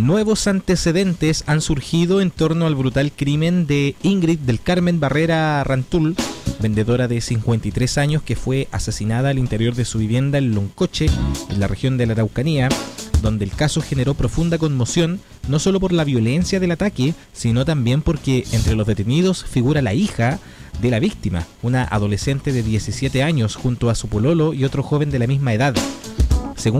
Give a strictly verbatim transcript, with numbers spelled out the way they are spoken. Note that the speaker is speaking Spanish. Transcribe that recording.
Nuevos antecedentes han surgido en torno al brutal crimen de Ingrid del Carmen Barrera Rantul, vendedora de cincuenta y tres años que fue asesinada al interior de su vivienda en Loncoche, en la región de la Araucanía, donde el caso generó profunda conmoción, no solo por la violencia del ataque, sino también porque entre los detenidos figura la hija de la víctima, una adolescente de diecisiete años, junto a su pololo y otro joven de la misma edad.